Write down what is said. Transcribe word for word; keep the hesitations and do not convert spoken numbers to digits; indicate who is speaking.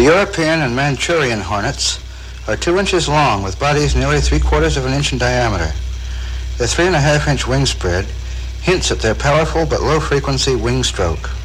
Speaker 1: European and Manchurian hornets are two inches long with bodies nearly three quarters of an inch in diameter. Their three and a half inch wing spread hints at their powerful but low frequency wing stroke.